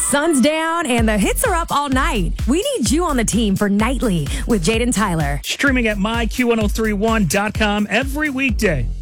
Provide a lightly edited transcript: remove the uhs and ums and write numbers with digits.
sun's down and the hits are up all night. We need you on the team for Nightly with Jaden Tyler. Streaming at myq1031.com every weekday.